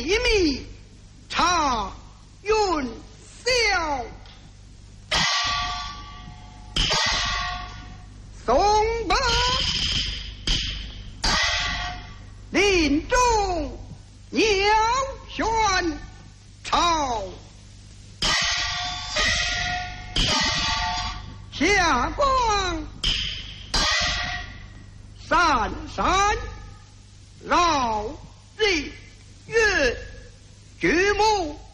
一米茶云霄，宋伯林中鸟旋朝，霞光闪闪绕日月，举目